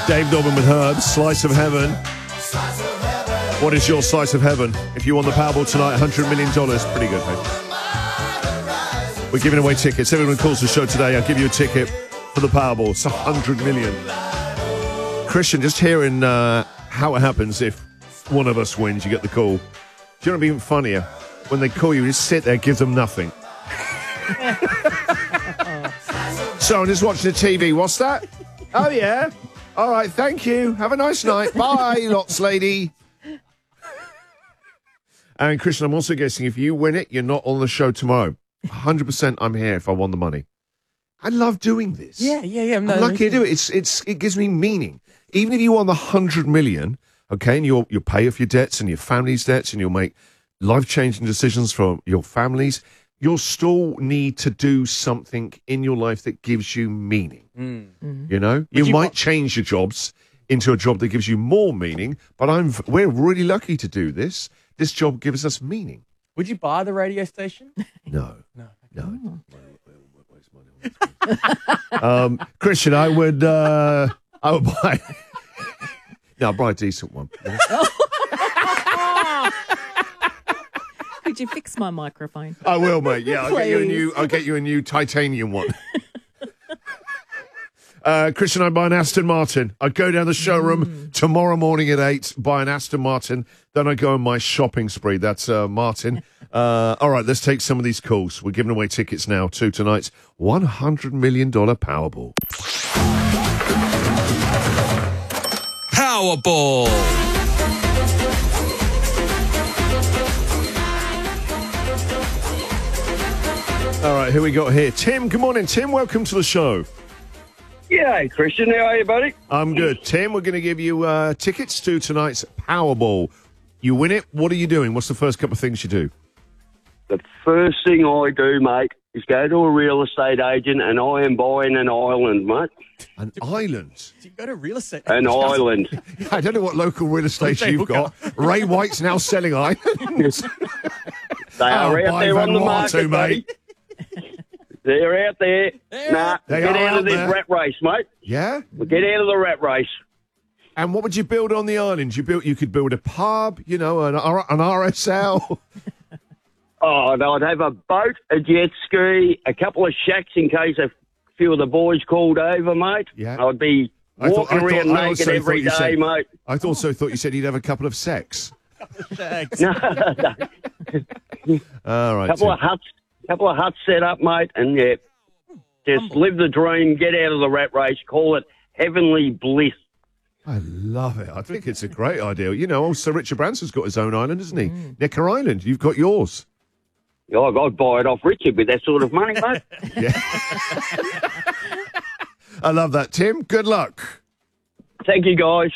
Dave Dobbin with Herb, Slice of Heaven. What is your slice of heaven? If you won the Powerball tonight, $100 million. Pretty good, mate. We're giving away tickets. Everyone calls the show today, I'll give you a ticket for the Powerball. It's $100 million. Christian, just hearing how it happens if one of us wins, you get the call. Do you know what'd be even funnier? When they call you, just sit there, give them nothing. So I'm just watching the TV. What's that? Oh, yeah. All right, thank you. Have a nice night. Bye, lots lady. And Christian, I'm also guessing if you win it, you're not on the show tomorrow. 100% I'm here if I won the money. I love doing this. Yeah. I'm lucky to do it. It gives me meaning. Even if you won the 100 million, okay, and you'll pay off your debts and your family's debts and you'll make life-changing decisions for your families, you'll still need to do something in your life that gives you meaning. You know? You might change your jobs into a job that gives you more meaning, but we're really lucky to do this. This job gives us meaning. Would you buy the radio station? No. Christian, I would buy. No, I'll buy a decent one. Could you fix my microphone? I will, mate. Yeah, I'll get you a new titanium one. Christian, I'd buy an Aston Martin. I'd go down the showroom tomorrow morning at 8, buy an Aston Martin. Then I go on my shopping spree. That's Martin. All right, let's take some of these calls. We're giving away tickets now to tonight's $100 million Powerball. Powerball. All right, who we got here? Tim, good morning. Tim, welcome to the show. Yeah, Christian, how are you, buddy? I'm good. Tim, we're going to give you tickets to tonight's Powerball. You win it, what are you doing? What's the first couple of things you do? The first thing I do, mate, is go to a real estate agent and I am buying an island, mate. An island? Do you go to real estate? An island. I don't know what local real estate you've got. Ray White's now selling islands. They are out there on the market, mate. They're out there. Nah, They get are out out of this there. rat race, mate. Yeah? Get out of the rat race. And what would you build on the island? You could build a pub, you know, an RSL. Oh, no, I'd have a boat, a jet ski, a couple of shacks in case a few of the boys called over, mate. Yeah. I'd be walking around naked also every thought you day, mate. I also thought you said you'd have a couple of sex. No, All right. couple Tim. of huts set up, mate, and yeah, just live the dream, get out of the rat race, call it heavenly bliss. I love it. I think it's a great idea. You know, Sir Richard Branson's got his own island, isn't he? Necker Island. You've got yours. Oh, I'd buy it off Richard with that sort of money, mate. Yeah. I love that, Tim. Good luck. Thank you, guys.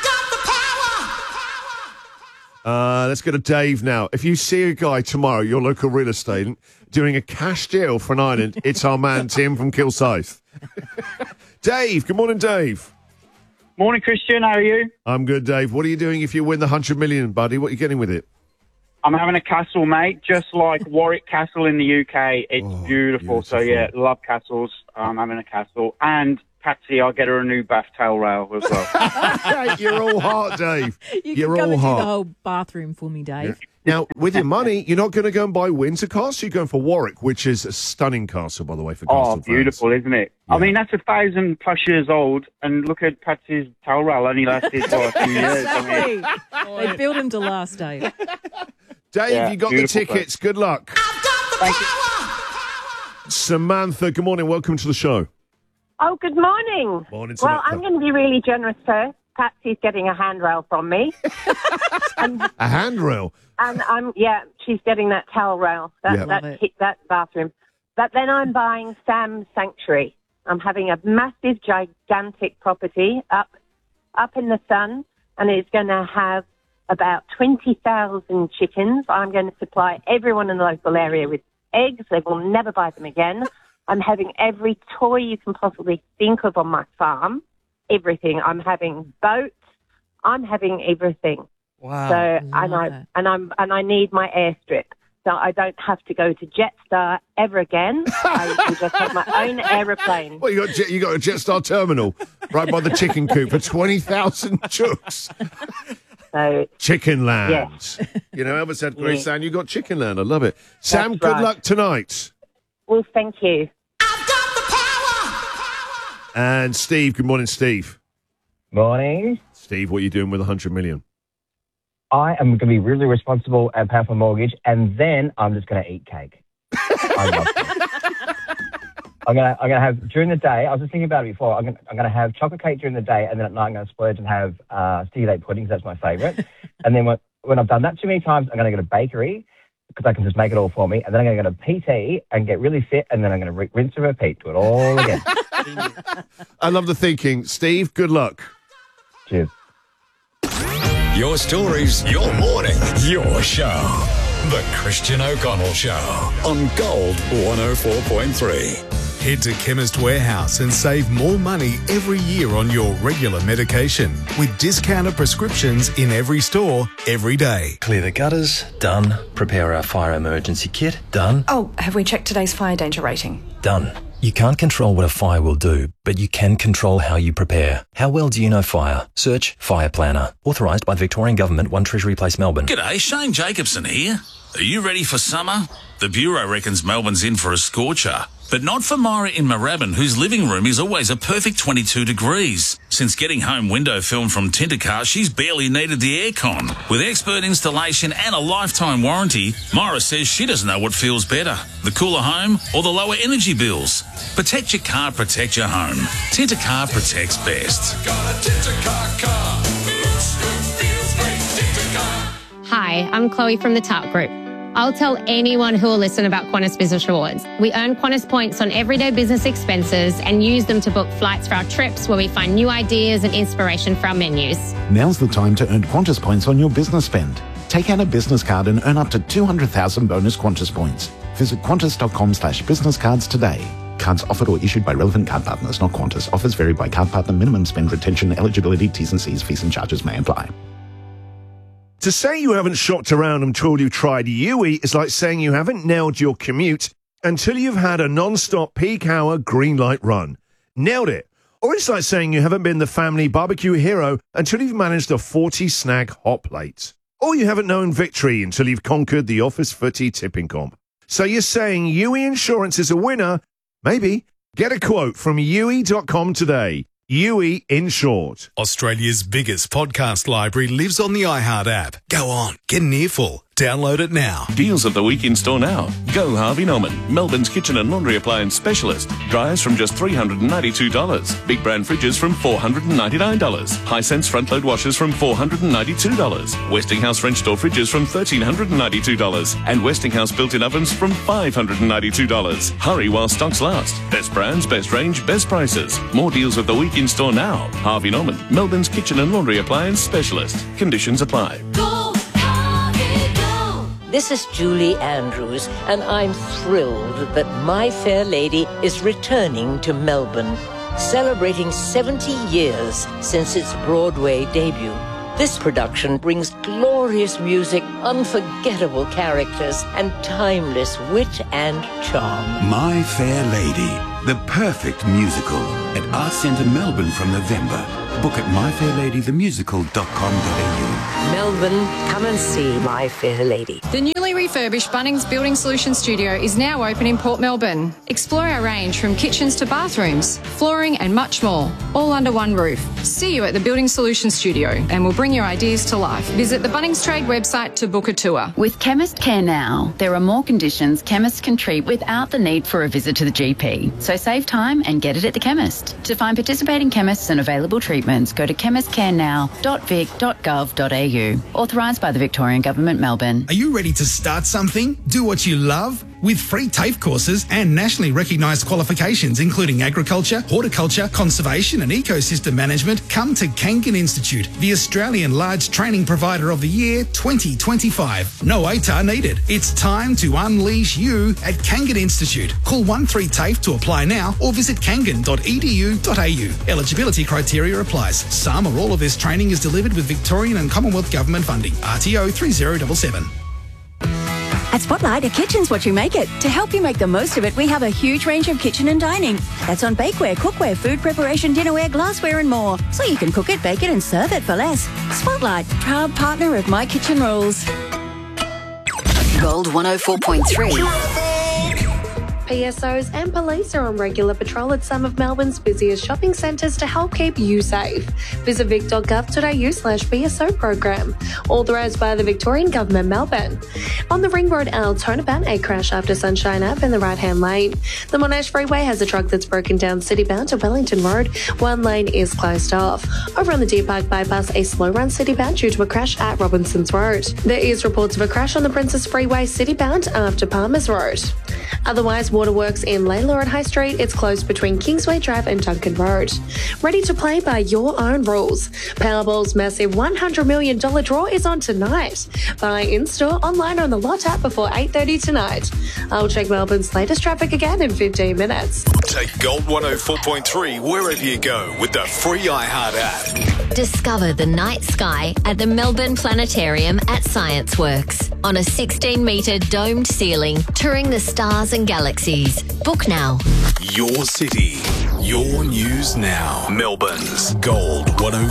Let's go to Dave now. If you see a guy tomorrow, your local real estate, doing a cash deal for an island, it's our man Tim from Kilsyth. Dave, good morning, Dave. Morning, Christian. How are you? I'm good, Dave. What are you doing if you win the 100 million, buddy? What are you getting with it? I'm having a castle, mate, just like Warwick Castle in the UK. It's beautiful. So, yeah, love castles. I'm having a castle. And Patsy, I'll get her a new bath towel rail as well. You're all heart, Dave. You're all and do heart. the whole bathroom for me, Dave. Now, with your money, you're not going to go and buy Windsor Castle. You're going for Warwick, which is a stunning castle, by the way, for castle fans. Beautiful, isn't it? Yeah. I mean, that's 1,000+ years old. And look at Patsy's towel rail. Only lasted for a few years. I mean, Exactly. They built him to last, Dave. Dave, Yeah, you got the beautiful tickets. Good luck. thank you. Samantha, good morning. Welcome to the show. Oh, good morning. Morning, Well, Samantha. I'm going to be really generous first. Patsy's getting a handrail from me. A handrail. And she's getting that towel rail, Yeah. that bathroom. But then I'm buying Sam's Sanctuary. I'm having a massive, gigantic property up in the sun, and it's going to have about 20,000 chickens. I'm going to supply everyone in the local area with eggs. They will never buy them again. I'm having every toy you can possibly think of on my farm. Everything. I'm having boats. I'm having everything. Wow. So I need my airstrip. so I don't have to go to Jetstar ever again. I will just have my own aeroplane. Well, you got a Jetstar terminal right by the chicken coop for 20,000 chooks. So, Chicken Land. Yes. You know, Elvis had great Yeah. sound. You got Chicken Land. I love it. Sam, good right. luck tonight. well, thank you. And Steve, good morning, Steve. Morning. Steve, what are you doing with 100 million? I am going to be really responsible and pay off my mortgage, and then I'm just going to eat cake. I love cake. I'm gonna have during the day. I was just thinking about it before. I'm gonna have chocolate cake during the day, and then at night I'm gonna splurge and have sticky date puddings. That's my favourite. And then when I've done that too many times, I'm gonna go to a bakery because I can just make it all for me. And then I'm gonna go to PT and get really fit, and then I'm gonna rinse and repeat, do it all again. I love the thinking. Steve, good luck. Cheers. Your stories, your morning, your show. The Christian O'Connell Show on Gold 104.3. Head to Chemist Warehouse and save more money every year on your regular medication with discounted prescriptions in every store, every day. Clear the gutters, done. Prepare our fire emergency kit, done. Oh, have we checked today's fire danger rating? Done. You can't control what a fire will do, but you can control how you prepare. How well do you know fire? Search Fire Planner. Authorised by the Victorian Government, 1 Treasury Place, Melbourne. G'day, Shane Jacobson here. Are you ready for summer? The Bureau reckons Melbourne's in for a scorcher. But not for Myra in Moorabbin, whose living room is always a perfect 22 degrees. Since getting home window film from Tintercar, she's barely needed the aircon. With expert installation and a lifetime warranty, Myra says she doesn't know what feels better, the cooler home or the lower energy bills. Protect your car, protect your home. Tintercar protects best. Hi, I'm Chloe from the TARP Group. I'll tell anyone who will listen about Qantas Business Rewards. We earn Qantas points on everyday business expenses and use them to book flights for our trips where we find new ideas and inspiration for our menus. Now's the time to earn Qantas points on your business spend. Take out a business card and earn up to 200,000 bonus Qantas points. Visit qantas.com/business cards today. Cards offered or issued by relevant card partners, not Qantas. Offers vary by card partner. Minimum spend, retention, eligibility, T's and C's, fees and charges may apply. To say you haven't shopped around until you've tried Yui is like saying you haven't nailed your commute until you've had a non-stop peak hour green light run. Nailed it. Or it's like saying you haven't been the family barbecue hero until you've managed a 40 snag hot plate. Or you haven't known victory until you've conquered the office footy tipping comp. So you're saying Yui Insurance is a winner? Maybe. Get a quote from Yui.com today. Yui Insured. Australia's biggest podcast library lives on the iHeart app. Go on, get an earful. Download it now. Deals of the week in store now. Go Harvey Norman, Melbourne's kitchen and laundry appliance specialist. Dryers from just $392. Big brand fridges from $499. Hisense front load washers from $492. Westinghouse French door fridges from $1,392. And Westinghouse built-in ovens from $592. Hurry while stocks last. Best brands, best range, best prices. More deals of the week in store now. Harvey Norman, Melbourne's kitchen and laundry appliance specialist. Conditions apply. This is Julie Andrews, and I'm thrilled that My Fair Lady is returning to Melbourne, celebrating 70 years since its Broadway debut. This production brings glorious music, unforgettable characters, and timeless wit and charm. My Fair Lady, the perfect musical at Arts Centre Melbourne from November. Book at myfairladythemusical.com.au. Melbourne, come and see My Fair Lady. The newly refurbished Bunnings Building Solutions Studio is now open in Port Melbourne. Explore our range from kitchens to bathrooms, flooring and much more, all under one roof. See you at the Building Solutions Studio and we'll bring your ideas to life. Visit the Bunnings Trade website to book a tour. With Chemist Care Now, there are more conditions chemists can treat without the need for a visit to the GP. So save time and get it at the chemist. To find participating chemists and available treatments, go to chemistcarenow.vic.gov.au. Authorised by the Victorian Government, Melbourne. Are you ready to start something? Do what you love? With free TAFE courses and nationally recognised qualifications including agriculture, horticulture, conservation and ecosystem management, come to Kangan Institute, the Australian Large Training Provider of the Year 2025. No ATAR needed. It's time to unleash you at Kangan Institute. Call 13TAFE to apply now or visit kangan.edu.au. Eligibility criteria applies. Some or all of this training is delivered with Victorian and Commonwealth Government funding. RTO 3077. At Spotlight, a kitchen's what you make it. To help you make the most of it, we have a huge range of kitchen and dining. That's on bakeware, cookware, food preparation, dinnerware, glassware and more. So you can cook it, bake it and serve it for less. Spotlight, proud partner of My Kitchen Rules. Gold 104.3. PSOs and police are on regular patrol at some of Melbourne's busiest shopping centres to help keep you safe. Visit vic.gov.au/PSO program. Authorised by the Victorian Government, Melbourne. On the Ring Road Altona, a crash after Sunshine Ave in the right-hand lane. The Monash Freeway has a truck that's broken down citybound to Wellington Road. One lane is closed off. Over on the Deer Park bypass, a slow run citybound due to a crash at Robinson's Road. There is reports of a crash on the Princess Freeway citybound after Palmer's Road. Otherwise, Waterworks in Layla at High Street, it's closed between Kingsway Drive and Duncan Road. Ready to play by your own rules. Powerball's massive $100 million draw is on tonight. Buy in-store, online or on the Lot app before 8:30 tonight. I'll check Melbourne's latest traffic again in 15 minutes. Take Gold 104.3 wherever you go with the free iHeart app. Discover the night sky at the Melbourne Planetarium at ScienceWorks. On a 16-metre domed ceiling, touring the stars and galaxies. Book now. Your city, your news now. Melbourne's Gold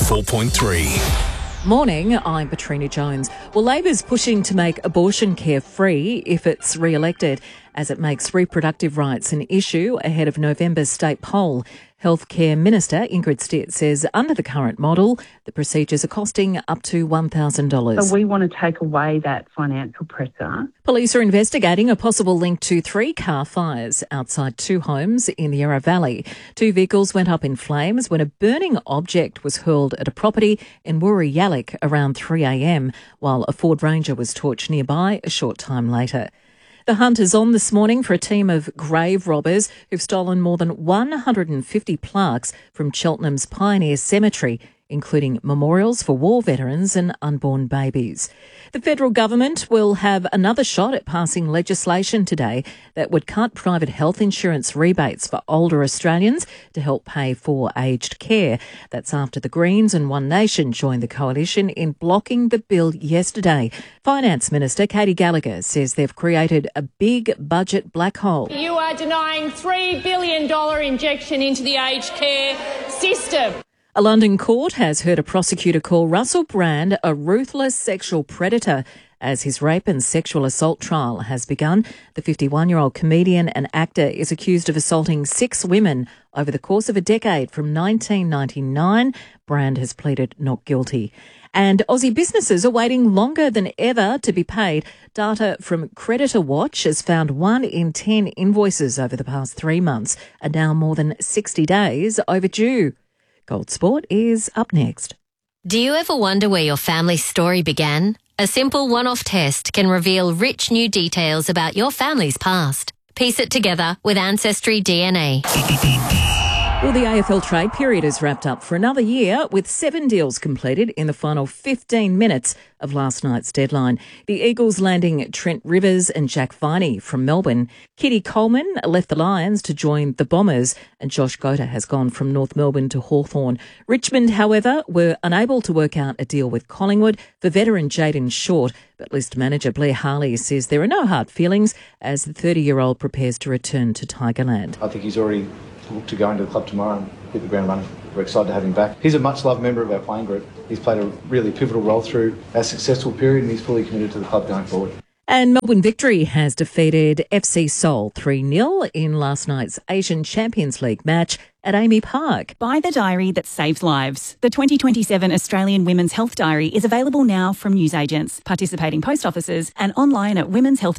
104.3. Morning, I'm Katrina Jones. Well, Labor's pushing to make abortion care free if it's re-elected, as it makes reproductive rights an issue ahead of November's state poll. Healthcare Minister Ingrid Stitt says under the current model, the procedures are costing up to $1,000. So we want to take away that financial pressure. Police are investigating a possible link to 3 car fires outside 2 homes in the Yarra Valley. 2 vehicles went up in flames when a burning object was hurled at a property in Woori Yallock around 3 a.m, while a Ford Ranger was torched nearby a short time later. The hunt is on this morning for a team of grave robbers who've stolen more than 150 plaques from Cheltenham's Pioneer Cemetery, including memorials for war veterans and unborn babies. The federal government will have another shot at passing legislation today that would cut private health insurance rebates for older Australians to help pay for aged care. That's after the Greens and One Nation joined the coalition in blocking the bill yesterday. Finance Minister Katie Gallagher says they've created a big budget black hole. You are denying $3 billion injection into the aged care system. A London court has heard a prosecutor call Russell Brand a ruthless sexual predator as his rape and sexual assault trial has begun. The 51-year-old comedian and actor is accused of assaulting 6 women over the course of a decade from 1999. Brand has pleaded not guilty. And Aussie businesses are waiting longer than ever to be paid. Data from Creditor Watch has found 1 in 10 invoices over the past 3 months are now more than 60 days overdue. Gold Sport is up next. Do you ever wonder where your family's story began? A simple one-off test can reveal rich new details about your family's past. Piece it together with Ancestry DNA. Well, the AFL trade period is wrapped up for another year with 7 deals completed in the final 15 minutes of last night's deadline. The Eagles landing Trent Rivers and Jack Viney from Melbourne. Kitty Coleman left the Lions to join the Bombers, and Josh Gota has gone from North Melbourne to Hawthorn. Richmond, however, were unable to work out a deal with Collingwood for veteran Jayden Short, but list manager Blair Harley says there are no hard feelings as the 30-year-old prepares to return to Tigerland. I think he's already look to go into the club tomorrow and hit the ground running. We're excited to have him back. He's a much-loved member of our playing group. He's played a really pivotal role through our successful period and he's fully committed to the club going forward. And Melbourne Victory has defeated FC Seoul 3-0 in last night's Asian Champions League match at Amy Park. Buy the diary that saves lives. The 2027 Australian Women's Health Diary is available now from newsagents, participating post offices and online at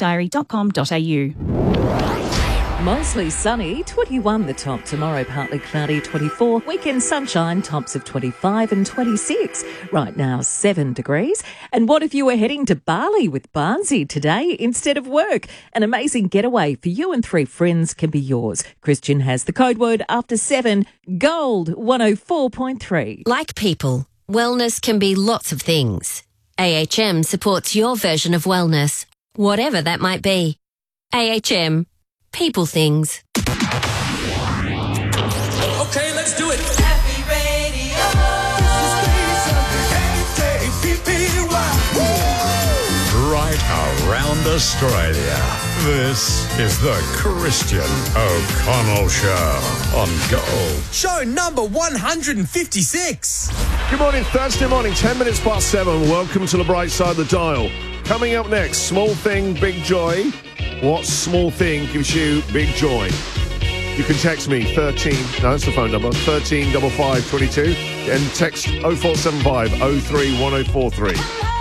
womenshealthdiary.com.au. Mostly sunny, 21 the top. Tomorrow partly cloudy, 24. Weekend sunshine, tops of 25 and 26. Right now 7 degrees. And what if you were heading to Bali with Barnsey today instead of work? An amazing getaway for you and 3 friends can be yours. Christian has the code word after 7. Gold 104.3. Like people, wellness can be lots of things. AHM supports your version of wellness, whatever that might be. AHM. People things. Okay, let's do it. Happy Radio. Right around around Australia. This is the Christian O'Connell Show on Gold. Show number 156. Good morning, Thursday morning, 10 minutes past 7. Welcome to the bright side of the dial. Coming up next, small thing, big joy. What small thing gives you big joy? You can text me, that's the phone number, 13 55 22, and text 0475 03 1043.